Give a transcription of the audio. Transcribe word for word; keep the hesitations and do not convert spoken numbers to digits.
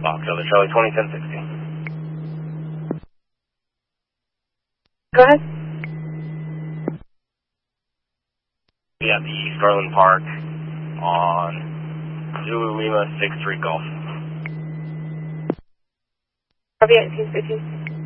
Fox Charlie Charlie twenty ten sixty. Go ahead. Be at the Starland Park on Zulu Lima six three Golf. Copy eighteen fifteen.